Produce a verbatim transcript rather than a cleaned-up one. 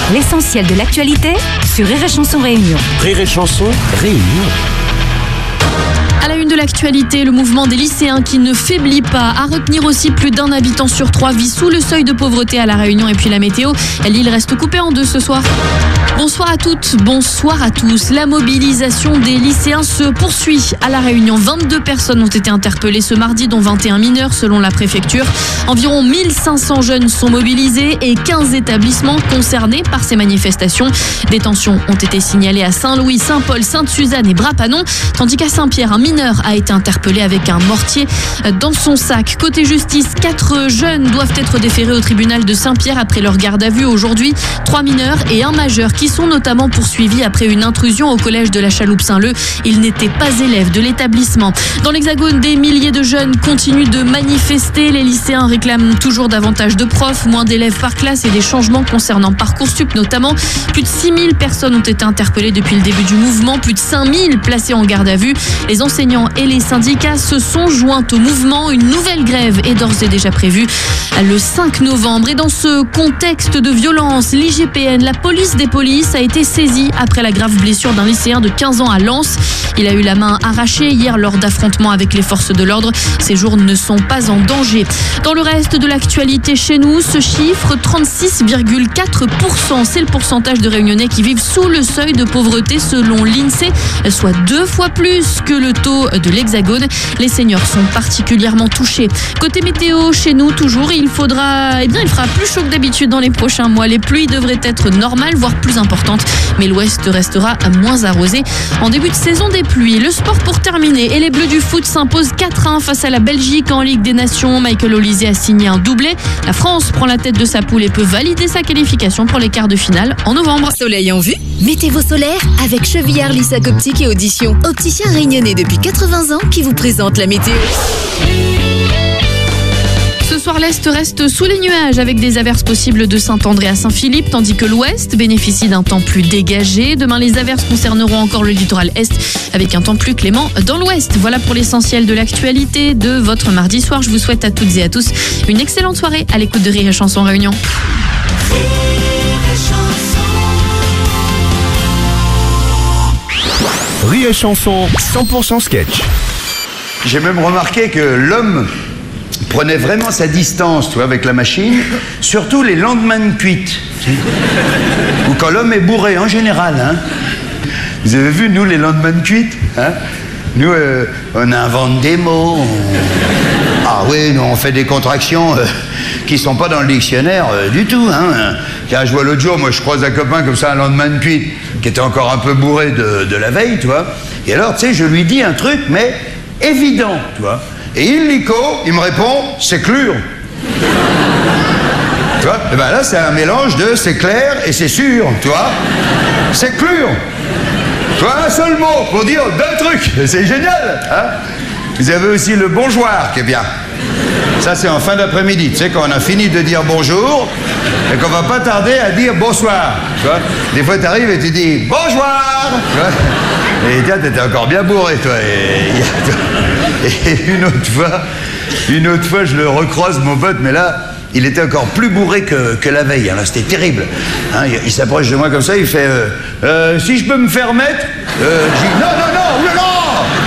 L'essentiel de l'actualité sur Rire et Chanson Réunion. Rire et Chanson Réunion. À la une de l'actualité, le mouvement des lycéens qui ne faiblit pas. À retenir aussi, plus d'un habitant sur trois vit sous le seuil de pauvreté à La Réunion. Et puis la météo, l'île reste coupée en deux ce soir. Bonsoir à toutes, bonsoir à tous. La mobilisation des lycéens se poursuit à La Réunion. vingt-deux personnes ont été interpellées ce mardi, dont vingt et un mineurs selon la préfecture. Environ mille cinq cents jeunes sont mobilisés et quinze établissements concernés par ces manifestations. Des tensions ont été signalées à Saint-Louis, Saint-Paul, Sainte-Suzanne et Bras-Panon, tandis qu'à Saint-Pierre, un mineur a été interpellé avec un mortier dans son sac. Côté justice, quatre jeunes doivent être déférés au tribunal de Saint-Pierre après leur garde à vue aujourd'hui. Trois mineurs et un majeur qui sont notamment poursuivis après une intrusion au collège de la Chaloupe-Saint-Leu. Ils n'étaient pas élèves de l'établissement. Dans l'Hexagone, des milliers de jeunes continuent de manifester. Les lycéens réclament toujours davantage de profs, moins d'élèves par classe et des changements concernant Parcoursup notamment. Plus de six mille personnes ont été interpellées depuis le début du mouvement, plus de cinq mille placées en garde à vue. Les enseignants et les syndicats se sont joints au mouvement. Une nouvelle grève est d'ores et déjà prévue le cinq novembre. Et dans ce contexte de violence, l'I G P N, la police des polices, a été saisie après la grave blessure d'un lycéen de quinze ans à Lens. Il a eu la main arrachée hier lors d'affrontements avec les forces de l'ordre. Ses jours ne sont pas en danger. Dans le reste de l'actualité chez nous, ce chiffre, trente-six virgule quatre pour cent, c'est le pourcentage de Réunionnais qui vivent sous le seuil de pauvreté selon l'INSEE, soit deux fois plus que le taux de l'Hexagone. Les seniors sont particulièrement touchés. Côté météo, chez nous, toujours, il faudra, eh bien, il fera plus chaud que d'habitude dans les prochains mois. Les pluies devraient être normales, voire plus importantes, mais l'ouest restera moins arrosé en début de saison des pluies. Le sport pour terminer, et les Bleus du foot s'imposent quatre un face à la Belgique en Ligue des Nations. Michael Olysée a signé un doublé. La France prend la tête de sa poule et peut valider sa qualification pour les quarts de finale en novembre. Soleil en vue, mettez vos solaires avec Chevillard, Lissac Optique et Audition. Opticien réunionnais depuis quatre-vingts ans qui vous présente la météo. Ce soir, l'Est reste sous les nuages avec des averses possibles de Saint-André à Saint-Philippe, tandis que l'Ouest bénéficie d'un temps plus dégagé. Demain, les averses concerneront encore le littoral Est avec un temps plus clément dans l'Ouest. Voilà pour l'essentiel de l'actualité de votre mardi soir. Je vous souhaite à toutes et à tous une excellente soirée à l'écoute de Rire et Chanson Réunion. Rire et Chanson cent pour cent sketch. J'ai même remarqué que l'homme prenait vraiment sa distance, tu vois, avec la machine, surtout les lendemains de cuite. Ou quand l'homme est bourré, en général. Hein. Vous avez vu, nous, les lendemains de cuite, hein, nous, euh, on invente des mots. On... Ah oui, nous, on fait des contractions euh, qui sont pas dans le dictionnaire euh, du tout. Hein. Car je vois l'autre jour, moi, je croise un copain comme ça, un lendemain de cuite, qui était encore un peu bourré de, de la veille, tu vois. Et alors, tu sais, je lui dis un truc, mais évident, tu vois. Et illico, il me répond, c'est clair. Tu vois? Et ben là, c'est un mélange de c'est clair et c'est sûr, tu vois? C'est clair. Tu vois, un seul mot pour dire deux trucs. C'est génial, hein? Vous avez aussi le bonjour qui est bien. Ça, c'est en fin d'après-midi. Tu sais, quand on a fini de dire bonjour et qu'on va pas tarder à dire bonsoir. Tu vois? Des fois, tu arrives et tu dis bonjour. Tu vois? Et tiens, t'étais encore bien bourré, toi. Et, et une autre fois, une autre fois, je le recroise, mon pote, mais là, il était encore plus bourré que, que la veille. Hein, c'était terrible. Hein, il il s'approche de moi comme ça, il fait euh, euh, si je peux me faire mettre euh, je dis non, non, non, non, non.